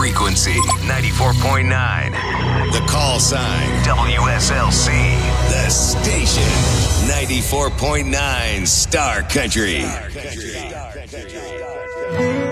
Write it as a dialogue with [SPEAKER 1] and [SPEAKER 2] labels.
[SPEAKER 1] frequency 94.9. The call sign WSLC. The station 94.9 Star Country.